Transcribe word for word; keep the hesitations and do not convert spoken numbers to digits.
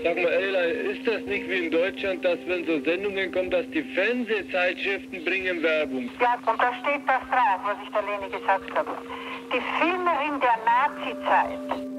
Sag mal, Ella, ist das nicht wie in Deutschland, dass wenn so Sendungen kommen, dass die Fernsehzeitschriften bringen Werbung? Ja, und da steht das drauf, was ich der Leni gesagt habe. Die Filmerin der Nazi-Zeit.